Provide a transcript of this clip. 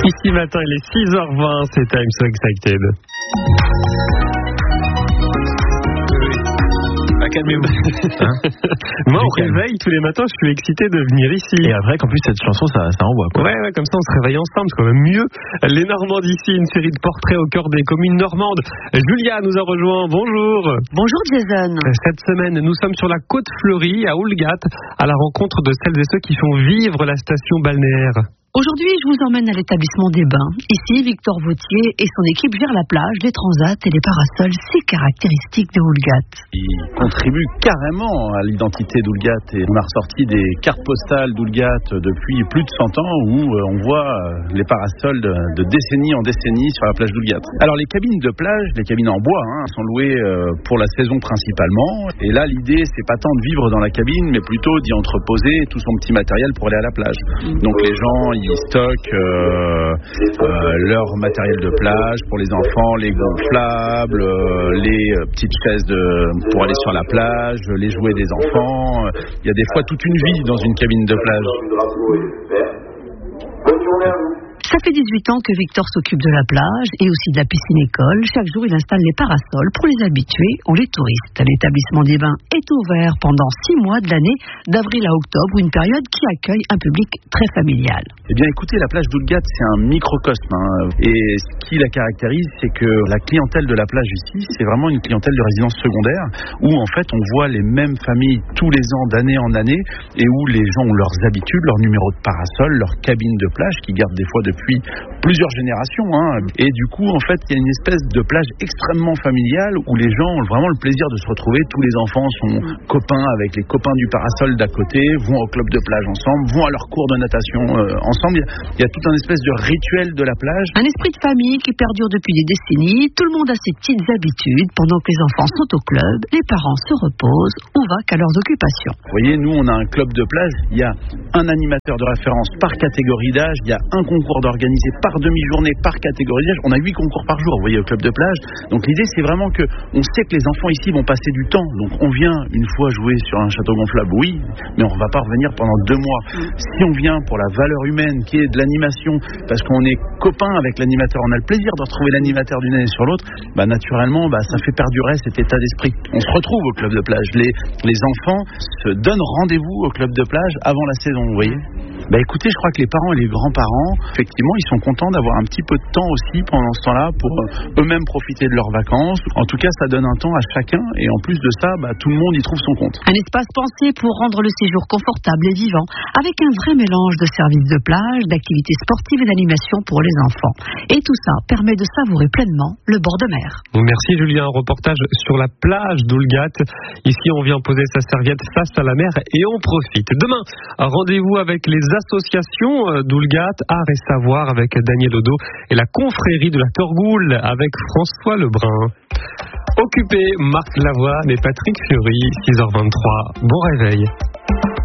Ici matin, il est 6h20, c'est Time So Excited. Calmez-vous. Moi, au réveil, tous les matins, je suis excité de venir ici. Et après, qu'en plus, cette chanson, ça envoie, quoi. Ouais, comme ça, on se réveille ensemble, c'est quand même mieux. Les Normands d'ici, une série de portraits au cœur des communes normandes. Julia nous a rejoint. Bonjour. Bonjour, Jason. Cette semaine, nous sommes sur la côte fleurie, à Oulgat, à la rencontre de celles et ceux qui font vivre la station balnéaire. Aujourd'hui, je vous emmène à l'établissement des Bains. Ici, Victor Vautier et son équipe gèrent la plage, les transats et les parasols, si caractéristiques de Oulgat. Il contribue carrément à l'identité d'Oulgat et on a ressorti des cartes postales d'Oulgat depuis plus de 100 ans où on voit les parasols de décennie en décennie sur la plage d'Oulgat. Alors les cabines de plage, les cabines en bois, sont louées pour la saison principalement. Et là, l'idée, c'est pas tant de vivre dans la cabine, mais plutôt d'y entreposer tout son petit matériel pour aller à la plage. Donc les gens, ils stockent leur matériel de plage pour les enfants, les gonflables, les petites chaises pour aller sur la plage, les jouets des enfants. Il y a des fois toute une vie dans une cabine de plage. Bonne journée à vous. Ça fait 18 ans que Victor s'occupe de la plage et aussi de la piscine école. Chaque jour, il installe les parasols pour les habitués ou les touristes. L'établissement des Bains est ouvert pendant 6 mois de l'année, d'avril à octobre, une période qui accueille un public très familial. Eh bien, écoutez, la plage d'Oulgat, c'est un microcosme. Et ce qui la caractérise, c'est que la clientèle de la plage ici, c'est vraiment une clientèle de résidence secondaire où, en fait, on voit les mêmes familles tous les ans, d'année en année, et où les gens ont leurs habitudes, leur numéro de parasol, leur cabine de plage, qui gardent des fois depuis plusieurs générations. Et du coup, en fait, il y a une espèce de plage extrêmement familiale où les gens ont vraiment le plaisir de se retrouver. Tous les enfants sont copains avec les copains du parasol d'à côté, vont au club de plage ensemble, vont à leur cours de natation ensemble. Il y a tout un espèce de rituel de la plage. Un esprit de famille qui perdure depuis des décennies. Tout le monde a ses petites habitudes. Pendant que les enfants sont au club, les parents se reposent ou vaquent à leurs occupations. Vous voyez, nous, on a un club de plage. Il y a un animateur de référence par catégorie d'âge. Il y a un concours organisé par demi-journée, par catégorie d'âge. On a 8 concours par jour, vous voyez, au club de plage. Donc l'idée, c'est vraiment que on sait que les enfants ici vont passer du temps. Donc on vient une fois jouer sur un château gonflable, oui, mais on ne va pas revenir pendant 2 mois. Si on vient pour la valeur humaine, qui est de l'animation, parce qu'on est copain avec l'animateur, on a le plaisir de retrouver l'animateur d'une année sur l'autre, naturellement, ça fait perdurer cet état d'esprit. On se retrouve au club de plage. Les enfants se donnent rendez-vous au club de plage avant la saison, vous voyez. Écoutez, je crois que les parents et les grands-parents, effectivement, ils sont contents d'avoir un petit peu de temps aussi pendant ce temps-là pour eux-mêmes profiter de leurs vacances. En tout cas, ça donne un temps à chacun et en plus de ça, tout le monde y trouve son compte. Un espace pensé pour rendre le séjour confortable et vivant, avec un vrai mélange de services de plage, d'activités sportives et d'animation pour les enfants. Et tout ça permet de savourer pleinement le bord de mer. Merci Julien, un reportage sur la plage d'Oulgat. Ici, on vient poser sa serviette face à la mer et on profite. Demain, rendez-vous avec les associations d'Oulgat, Art et Savoir avec Daniel Odo et la confrérie de la Torgoule avec François Lebrun. Occupé, Marc Lavoine et Patrick Fury, 6h23. Bon réveil.